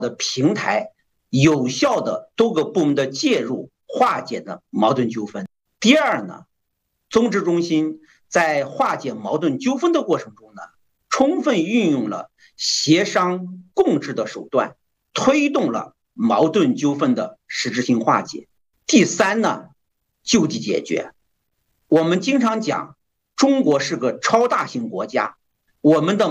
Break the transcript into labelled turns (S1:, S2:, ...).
S1: 的平台，有效的多个部门的介入，化解的矛盾纠纷。第二呢，综治中心在化解矛盾纠纷的过程中呢，充分运用了协商共治的手段，推动了矛盾纠纷的实质性化解。第三呢，就地解决。我们经常讲，中国是个超大型国家，我们的